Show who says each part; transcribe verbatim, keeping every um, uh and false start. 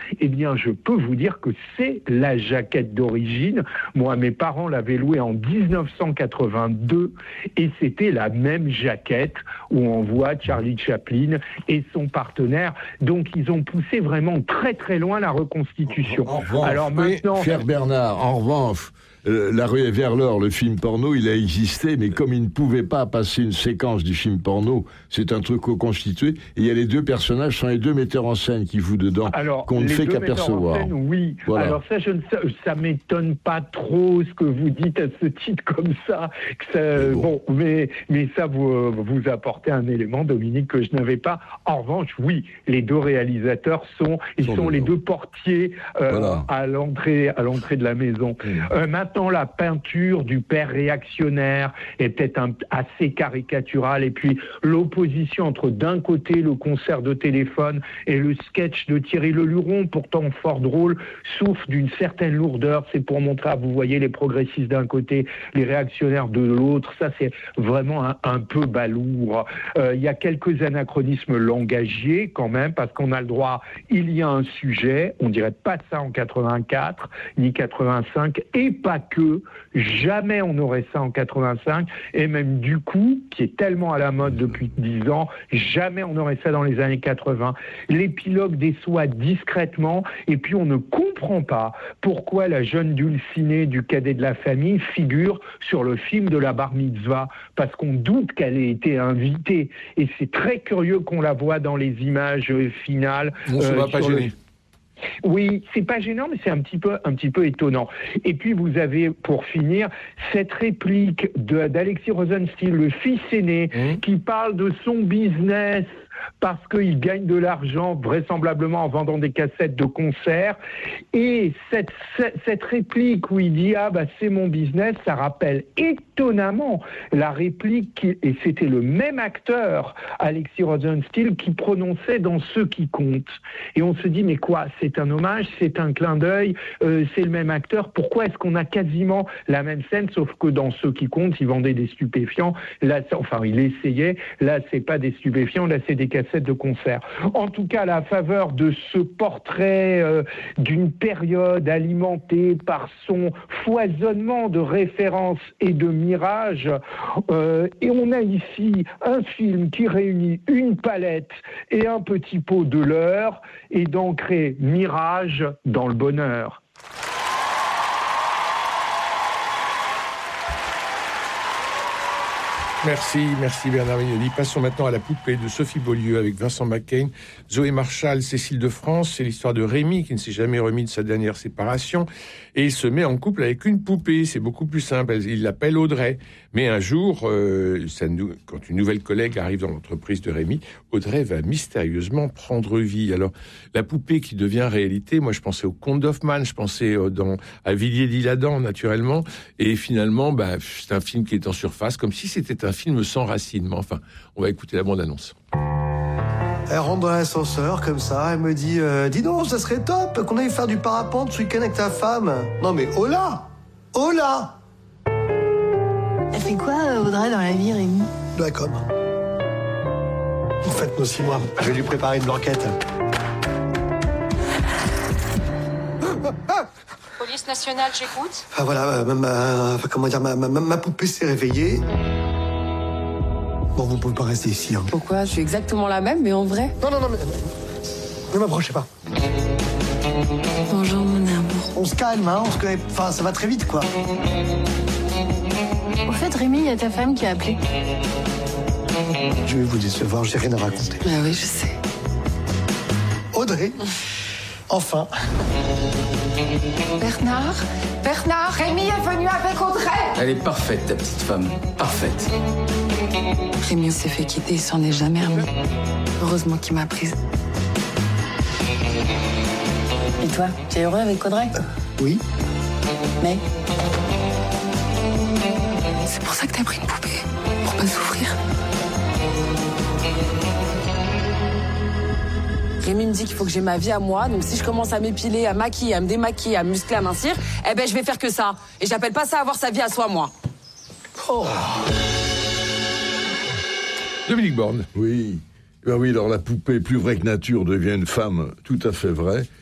Speaker 1: Eh bien, je peux vous dire que c'est la jaquette d'origine. Moi, mes parents l'avaient louée en dix-neuf cent quatre-vingt-deux et c'était la même jaquette où on voit Charlie Chaplin et son partenaire. Donc, ils ont poussé vraiment très très loin la reconstitution.
Speaker 2: En revanche,
Speaker 1: alors maintenant,
Speaker 2: cher Bernard, en revanche, euh, La Ruée vers l'or, le film porno, il a existé, mais comme il ne pouvait pas passer une séquence du film porno, c'est un truc reconstitué, et il y a les deux personnages, sont les deux metteurs en scène qui jouent dedans,
Speaker 1: alors,
Speaker 2: qu'on ne fait qu'apercevoir.
Speaker 1: Scène, oui,
Speaker 2: voilà.
Speaker 1: Alors ça, je ne, ça m'étonne pas trop ce que vous dites à ce titre comme ça. Que ça
Speaker 2: mais bon,
Speaker 1: bon, mais, mais ça, vous, vous apportez un élément, Dominique, que je n'avais pas. En revanche, oui, les deux réalisateurs sont, ils sont, sont les deux portiers euh, voilà. à l'entrée, à l'entrée de la maison. Mmh. Euh, maintenant, la peinture du père réactionnaire est peut-être un, assez caricaturale, et puis l'opposition entre d'un côté le concert de téléphone et le sketch de Thierry Leluron, pourtant fort drôle, souffre d'une certaine lourdeur. C'est pour montrer, vous voyez, les progressistes d'un côté, les réactionnaires de l'autre. Ça, c'est vraiment un, un peu balourd. Euh, il y a quelques anachronismes langagiers quand même, parce qu'on a le droit, il y a un sujet, on dirait pas ça en quatre-vingt-quatre, ni quatre-vingt-cinq, et pas que, jamais on aurait ça en quatre-vingt-cinq, et même du coup, qui est tellement à la mode depuis dix ans, jamais on aurait ça dans les années quatre-vingts. L'épilogue déçoit discrètement, et puis on ne comprend pas pourquoi la jeune dulcinée du cadet de la famille figure sur le film de la bar mitzvah, parce qu'on doute qu'elle ait été invitée, et c'est très curieux qu'on la voit dans les images finales.
Speaker 2: Non, ça euh, va pas gêner. Le...
Speaker 1: Oui, c'est pas gênant, mais c'est un petit peu, un petit peu étonnant. Et puis vous avez, pour finir, cette réplique de, d'Alexis Rosenstiel, le fils aîné, mmh. qui parle de son business parce qu'il gagne de l'argent vraisemblablement en vendant des cassettes de concert. Et cette, cette, cette réplique où il dit « Ah, bah, c'est mon business », ça rappelle étonnamment la réplique, qui, et c'était le même acteur, Alexis Rosenstiel, qui prononçait dans « Ceux qui comptent ». Et on se dit « Mais quoi, c'est un hommage, c'est un clin d'œil, euh, c'est le même acteur, pourquoi est-ce qu'on a quasiment la même scène, sauf que dans « Ceux qui comptent », il vendait des stupéfiants, là, enfin, il essayait, là, c'est pas des stupéfiants, là, c'est des cassettes de concert. En tout cas, à la faveur de ce portrait euh, d'une période alimentée par son foisonnement de références et de mirages, euh, et on a ici un film qui réunit une palette et un petit pot de leurre, et d'ancrer mirage dans le bonheur.
Speaker 3: Merci, merci Bernard Mignoni. Passons maintenant à La poupée de Sophie Beaulieu avec Vincent McCain, Zoé Marchal, Cécile de France. C'est l'histoire de Rémi qui ne s'est jamais remis de sa dernière séparation et il se met en couple avec une poupée. C'est beaucoup plus simple. Il l'appelle Audrey. Mais un jour, euh, ça, quand une nouvelle collègue arrive dans l'entreprise de Rémi, Audrey va mystérieusement prendre vie. Alors, la poupée qui devient réalité, moi je pensais au Conte d'Hoffmann, je pensais euh, dans, à Villiers d'Isle-Adam naturellement, et finalement, bah, c'est un film qui est en surface, comme si c'était un film sans racines. Mais enfin, on va écouter la bande-annonce.
Speaker 4: Elle rentre dans l'ascenseur comme ça, elle me dit euh, « Dis donc, ça serait top qu'on aille faire du parapente ce week-end avec ta femme. » Non mais oh là, oh là.
Speaker 5: Elle fait quoi, Audrey, dans la vie, Rémi?
Speaker 4: De la com. En fait, nos six mois, je vais lui préparer une blanquette.
Speaker 6: Police nationale, j'écoute.
Speaker 4: Ah voilà, ma, ma, comment dire, ma, ma, ma poupée s'est réveillée. Bon, vous pouvez pas rester ici. Hein.
Speaker 6: Pourquoi? Je suis exactement la même, mais en vrai.
Speaker 4: Non, non, non, mais... Ne m'approchez pas.
Speaker 5: Bonjour, mon amour.
Speaker 4: On se calme, hein, on se connaît... Enfin, ça va très vite, quoi.
Speaker 5: Au fait, Rémi, il y a ta femme qui a appelé.
Speaker 4: Je vais vous décevoir, j'ai rien à raconter.
Speaker 5: Ah oui, je sais.
Speaker 4: Audrey, enfin.
Speaker 6: Bernard Bernard, Rémi est venu avec Audrey.
Speaker 7: Elle est parfaite, ta petite femme. Parfaite.
Speaker 5: Rémi s'est fait quitter, il s'en est jamais remis. Heureusement qu'il m'a prise. Et toi, tu es heureux avec Audrey?
Speaker 4: euh, Oui.
Speaker 5: Mais c'est pour ça que t'as pris une poupée, pour pas souffrir.
Speaker 6: Rémi me dit qu'il faut que j'ai ma vie à moi, donc si je commence à m'épiler, à maquiller, à me démaquiller, à me muscler, à mincir, eh ben je vais faire que ça. Et j'appelle pas ça avoir sa vie à soi, moi.
Speaker 4: Oh.
Speaker 3: Dominique Borne.
Speaker 2: Oui. Ben oui, alors la poupée plus vraie que nature devient une femme tout à fait vraie.